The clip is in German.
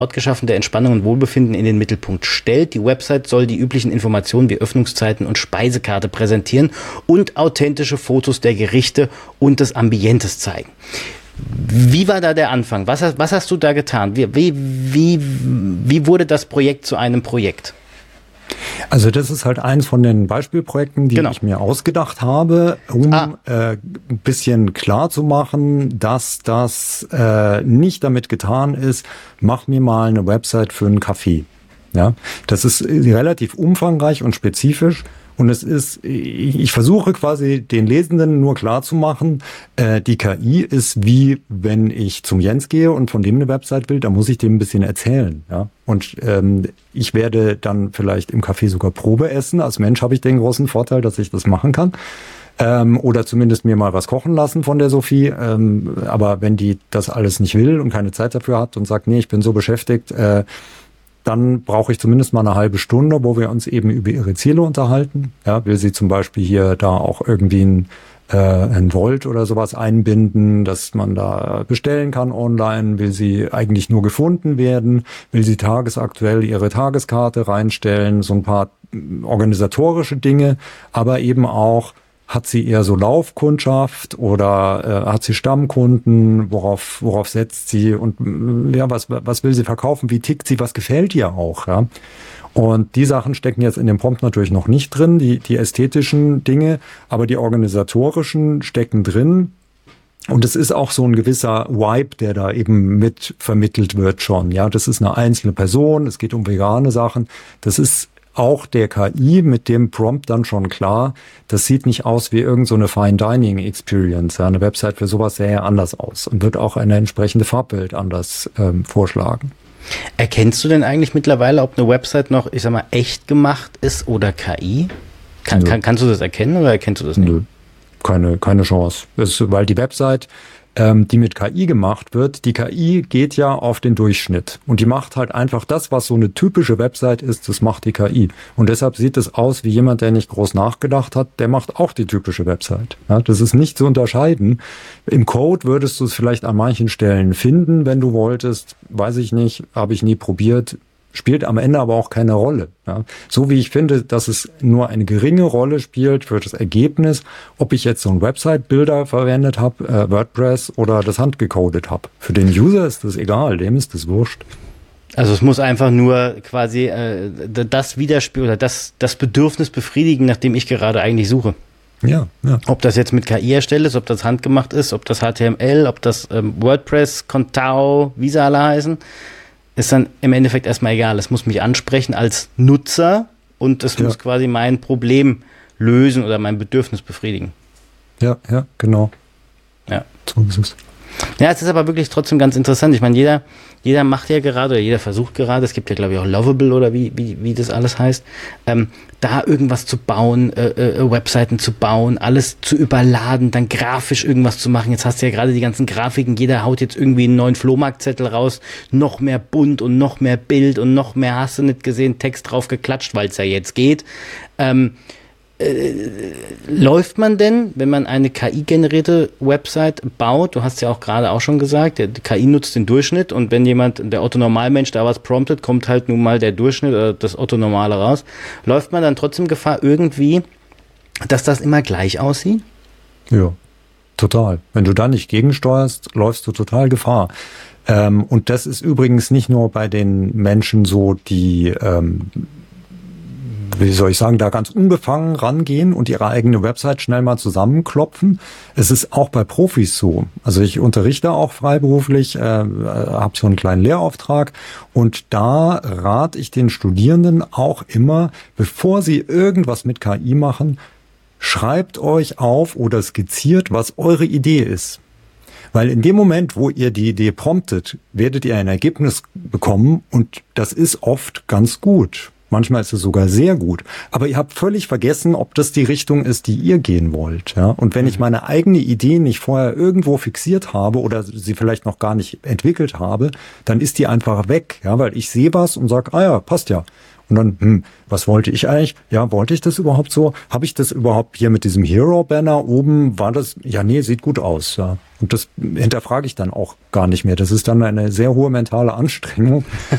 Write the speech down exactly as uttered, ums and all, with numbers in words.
Ort geschaffen, der Entspannung und Wohlbefinden in den Mittelpunkt stellt. Die Website soll die üblichen Informationen wie Öffnungszeiten und Speisekarte präsentieren und authentische Fotos der Gerichte und des Ambientes zeigen. Wie war da der Anfang? Was hast, was hast du da getan? Wie, wie, wie, wie wurde das Projekt zu einem Projekt? Also das ist halt eins von den Beispielprojekten, die genau. ich mir ausgedacht habe, um ah. äh, ein bisschen klar zu machen, dass das äh, nicht damit getan ist, mach mir mal eine Website für einen Café. Ja, das ist relativ umfangreich und spezifisch. Und es ist, ich versuche quasi den Lesenden nur klar zu machen, äh, die K I ist wie, wenn ich zum Jens gehe und von dem eine Website will, da muss ich dem ein bisschen erzählen. Ja? Und ähm, ich werde dann vielleicht im Café sogar Probe essen. Als Mensch habe ich den großen Vorteil, dass ich das machen kann. Ähm, oder zumindest mir mal was kochen lassen von der Sophie. Ähm, aber wenn die das alles nicht will und keine Zeit dafür hat und sagt, nee, ich bin so beschäftigt, äh, dann brauche ich zumindest mal eine halbe Stunde, wo wir uns eben über ihre Ziele unterhalten. Ja, will sie zum Beispiel hier da auch irgendwie ein, äh, ein Volt oder sowas einbinden, dass man da bestellen kann online? Will sie eigentlich nur gefunden werden? Will sie tagesaktuell ihre Tageskarte reinstellen? So ein paar organisatorische Dinge, aber eben auch, hat sie eher so Laufkundschaft oder äh, hat sie Stammkunden? Worauf worauf setzt sie? Und ja, was was will sie verkaufen? Wie tickt sie? Was gefällt ihr auch? Ja? Und die Sachen stecken jetzt in dem Prompt natürlich noch nicht drin, die die ästhetischen Dinge, aber die organisatorischen stecken drin. Und es ist auch so ein gewisser Vibe, der da eben mit vermittelt wird schon. Ja, das ist eine einzelne Person. Es geht um vegane Sachen. Das ist auch der K I mit dem Prompt dann schon klar, das sieht nicht aus wie irgend so eine Fine Dining Experience. Ja, eine Website für sowas sähe ja anders aus und wird auch eine entsprechende Farbbild anders ähm, vorschlagen. Erkennst du denn eigentlich mittlerweile, ob eine Website noch, ich sag mal, echt gemacht ist oder K I? Kann, kann, kannst du das erkennen oder erkennst du das nicht? Nö, keine, keine Chance. Das ist, weil die Website, ähm, die mit K I gemacht wird, die K I geht ja auf den Durchschnitt und die macht halt einfach das, was so eine typische Website ist, das macht die K I. Und deshalb sieht es aus wie jemand, der nicht groß nachgedacht hat, der macht auch die typische Website. Ja, das ist nicht zu unterscheiden. Im Code würdest du es vielleicht an manchen Stellen finden, wenn du wolltest. Weiß ich nicht, habe ich nie probiert. Spielt am Ende aber auch keine Rolle. Ja. So wie ich finde, dass es nur eine geringe Rolle spielt für das Ergebnis, ob ich jetzt so einen Website-Builder verwendet habe, äh, WordPress oder das handgecodet habe. Für den User ist das egal, dem ist das wurscht. Also es muss einfach nur quasi äh, das widerspiegeln oder das, das Bedürfnis befriedigen, nach dem ich gerade eigentlich suche. Ja, ja. Ob das jetzt mit K I erstellt ist, ob das handgemacht ist, ob das H T M L, ob das ähm, WordPress, Contao, wie sie alle heißen, ist dann im Endeffekt erstmal egal. Es muss mich ansprechen als Nutzer und es ja. muss quasi mein Problem lösen oder mein Bedürfnis befriedigen. Ja, ja, genau. Ja. So ist es. Ja, es ist aber wirklich trotzdem ganz interessant. Ich meine, jeder, jeder macht ja gerade, oder jeder versucht gerade, es gibt ja, glaube ich, auch Lovable oder wie, wie, wie das alles heißt, ähm, da irgendwas zu bauen, äh, äh, Webseiten zu bauen, alles zu überladen, dann grafisch irgendwas zu machen. Jetzt hast du ja gerade die ganzen Grafiken, jeder haut jetzt irgendwie einen neuen Flohmarktzettel raus, noch mehr bunt und noch mehr Bild und noch mehr, hast du nicht gesehen, Text drauf geklatscht, weil es ja jetzt geht. Ähm, Läuft man denn, wenn man eine K I-generierte Website baut, du hast ja auch gerade auch schon gesagt, die K I nutzt den Durchschnitt und wenn jemand, der Otto-Normalmensch da was promptet, kommt halt nun mal der Durchschnitt oder das Otto-Normale raus. Läuft man dann trotzdem Gefahr irgendwie, dass das immer gleich aussieht? Ja, total. Wenn du da nicht gegensteuerst, läufst du total Gefahr. Ähm, und das ist übrigens nicht nur bei den Menschen so, die ähm, wie soll ich sagen, da ganz unbefangen rangehen und ihre eigene Website schnell mal zusammenklopfen. Es ist auch bei Profis so. Also ich unterrichte auch freiberuflich, äh, habe so einen kleinen Lehrauftrag und da rate ich den Studierenden auch immer, bevor sie irgendwas mit K I machen, schreibt euch auf oder skizziert, was eure Idee ist. Weil in dem Moment, wo ihr die Idee promptet, werdet ihr ein Ergebnis bekommen und das ist oft ganz gut. Manchmal ist es sogar sehr gut. Aber ihr habt völlig vergessen, ob das die Richtung ist, die ihr gehen wollt. Ja? Und wenn ich meine eigene Idee nicht vorher irgendwo fixiert habe oder sie vielleicht noch gar nicht entwickelt habe, dann ist die einfach weg. Ja? Weil ich sehe was und sage, ah ja, passt ja. Und dann, hm, was wollte ich eigentlich? Ja, wollte ich das überhaupt so? Habe ich das überhaupt hier mit diesem Hero-Banner oben? War das? Ja, nee, sieht gut aus. Ja. Und das hinterfrage ich dann auch gar nicht mehr. Das ist dann eine sehr hohe mentale Anstrengung,